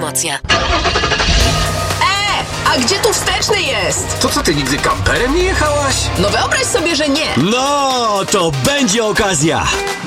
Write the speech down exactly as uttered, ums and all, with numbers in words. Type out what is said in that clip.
informacja. A gdzie tu wsteczny jest? To co, ty nigdy kamperem nie jechałaś? No wyobraź sobie, że nie. No, to będzie okazja.